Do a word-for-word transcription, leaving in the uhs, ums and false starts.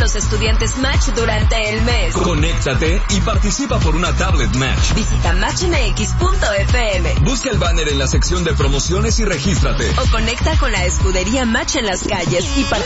los estudiantes Match durante el mes. Conéctate y participa por una tablet Match. Visita match m x punto f m. Busca el banner en la sección de promociones y regístrate. O conecta con la escudería Match en las calles y participa